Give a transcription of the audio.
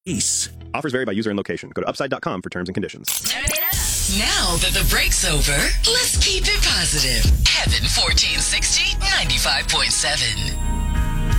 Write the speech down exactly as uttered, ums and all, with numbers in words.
Peace. Offers vary by user and location. Go to upside dot com for terms and conditions. Turn it up. Now that the break's over, let's keep it positive. Heaven fourteen sixty, ninety-five point seven.